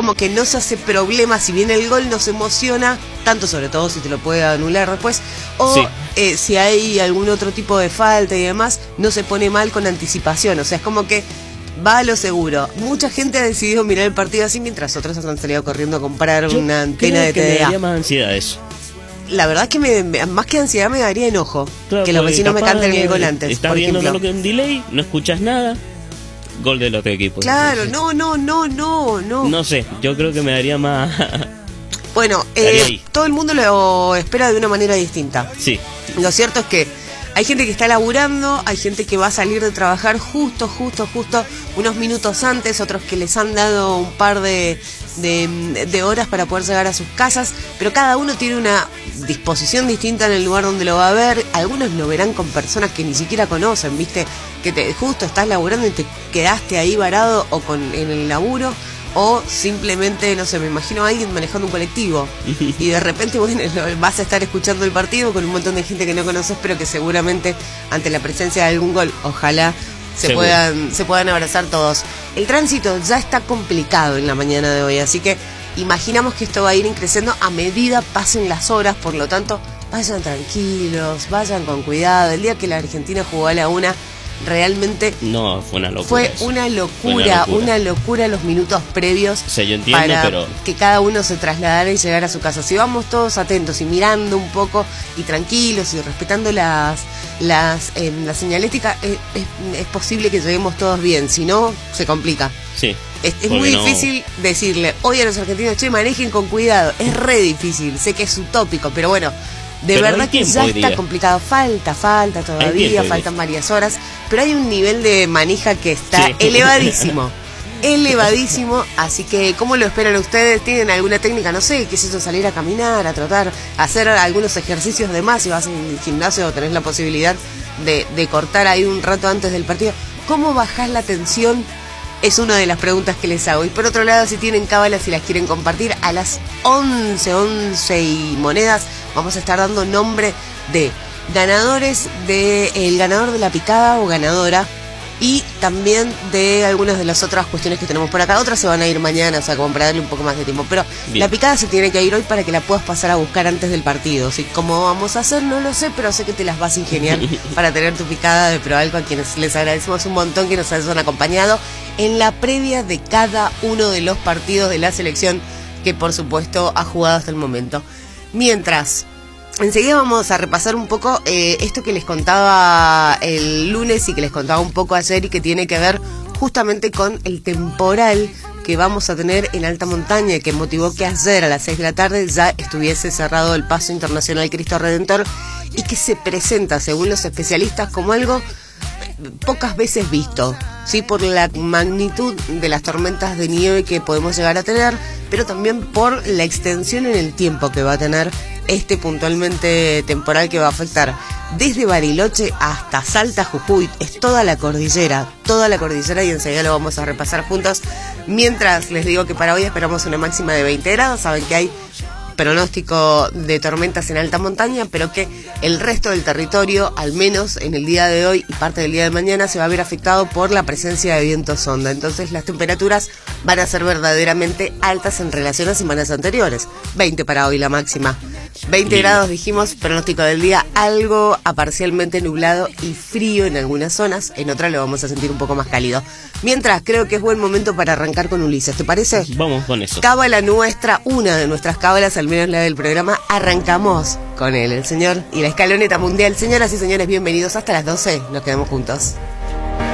como que no se hace problema, si viene el gol no se emociona tanto, sobre todo si te lo puede anular después, o si hay algún otro tipo de falta y demás, no se pone mal con anticipación. O sea, es como que va a lo seguro. Mucha gente ha decidido mirar el partido así, mientras otros han salido corriendo a comprar una antena de TDA. Me daría más ansiedad eso. La verdad es que más que ansiedad me daría enojo, claro, que los vecinos me canten el gol antes. Estás por viendo ejemplo. lo que en delay, no escuchas nada, gol del otro equipo. Claro, entonces, no. No sé, yo creo que me daría más... Bueno, todo el mundo lo espera de una manera distinta. Sí. Lo cierto es que hay gente que está laburando, hay gente que va a salir de trabajar justo unos minutos antes, otros que les han dado un par de horas para poder llegar a sus casas, pero cada uno tiene una disposición distinta en el lugar donde lo va a ver. Algunos lo verán con personas que ni siquiera conocen, viste, que justo estás laburando y te quedaste ahí varado o en el laburo, o simplemente, no sé, me imagino a alguien manejando un colectivo y de repente, bueno, vas a estar escuchando el partido con un montón de gente que no conoces, pero que seguramente ante la presencia de algún gol, ojalá se puedan abrazar todos. El tránsito ya está complicado en la mañana de hoy, así que imaginamos que esto va a ir creciendo a medida pasen las horas, por lo tanto, vayan tranquilos, vayan con cuidado. El día que la Argentina jugó a la 1, realmente no, fue una locura. Fue una locura los minutos previos. O sea, yo entiendo, para pero que cada uno se trasladara y llegara a su casa. Si vamos todos atentos y mirando un poco y tranquilos y respetando la señalética, es posible que lleguemos todos bien. Si no, se complica. Sí. Es muy difícil decirle hoy a los argentinos, che, manejen con cuidado. Es re difícil, sé que es utópico, pero bueno, de verdad que ya está complicado. Falta todavía, faltan varias horas, pero hay un nivel de manija que está elevadísimo, así que ¿cómo lo esperan ustedes? ¿Tienen alguna técnica? No sé, qué es eso, salir a caminar, a trotar, a hacer algunos ejercicios de más si vas al gimnasio o tenés la posibilidad de cortar ahí un rato antes del partido? ¿Cómo bajás la tensión? Es una de las preguntas que les hago. Y por otro lado, si tienen cábalas, si las quieren compartir, a las 11 y monedas vamos a estar dando nombre de ganadores, el ganador de la picada o ganadora, y también de algunas de las otras cuestiones que tenemos por acá. Otras se van a ir mañana, o sea, como para darle un poco más de tiempo. Pero bien, la picada se tiene que ir hoy para que la puedas pasar a buscar antes del partido. ¿Sí? ¿Cómo vamos a hacer? No lo sé, pero sé que te las vas a ingeniar para tener tu picada de Proalco, a quienes les agradecemos un montón que nos hayan acompañado en la previa de cada uno de los partidos de la selección que, por supuesto, ha jugado hasta el momento. Mientras, enseguida vamos a repasar un poco esto que les contaba el lunes y que les contaba un poco ayer, y que tiene que ver justamente con el temporal que vamos a tener en alta montaña, que motivó que ayer a las 6 de la tarde ya estuviese cerrado el paso internacional Cristo Redentor, y que se presenta, según los especialistas, como algo pocas veces visto, ¿sí? Por la magnitud de las tormentas de nieve que podemos llegar a tener, pero también por la extensión en el tiempo que va a tener este puntualmente temporal, que va a afectar desde Bariloche hasta Salta, Jujuy. Es toda la cordillera, y enseguida lo vamos a repasar juntos. Mientras les digo que para hoy esperamos una máxima de 20 grados, saben que hay pronóstico de tormentas en alta montaña, pero que el resto del territorio, al menos en el día de hoy y parte del día de mañana, se va a ver afectado por la presencia de viento sonda. Entonces las temperaturas van a ser verdaderamente altas en relación a semanas anteriores. 20 para hoy la máxima. 20 grados dijimos, pronóstico del día algo a parcialmente nublado y frío en algunas zonas, en otras lo vamos a sentir un poco más cálido. Mientras, creo que es buen momento para arrancar con Ulises, ¿te parece? Vamos con eso. Cábala nuestra, una de nuestras cábalas, al menos la del programa, arrancamos con él, el señor y la escaloneta mundial. Señoras y señores, bienvenidos hasta las 12, nos quedamos juntos.